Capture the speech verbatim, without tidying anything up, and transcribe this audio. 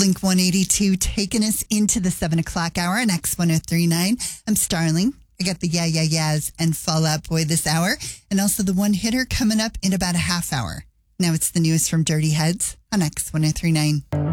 Blink one eighty-two taking us into the seven o'clock hour on X one oh three point nine. I'm Starling. I got the Yeah Yeah Yeahs and Fall Out Boy this hour, and also the one hitter coming up in about a half hour. Now it's the newest from Dirty Heads on X one oh three point nine.